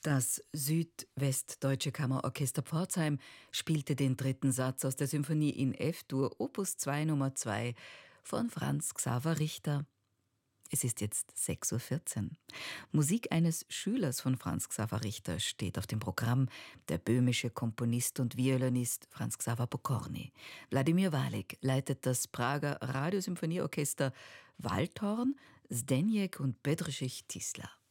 Das Südwestdeutsche Kammerorchester Pforzheim spielte den dritten Satz aus der Symphonie in F-Dur, Opus 2 Nummer 2 von Franz Xaver Richter. Es ist jetzt 6:14 Uhr. Musik eines Schülers von Franz Xaver Richter steht auf dem Programm, der böhmische Komponist und Violinist Franz Xaver Pokorny. Wladimir Walek leitet das Prager Radiosymphonieorchester Waldhorn, Zdeněk und Bedřich Tisla.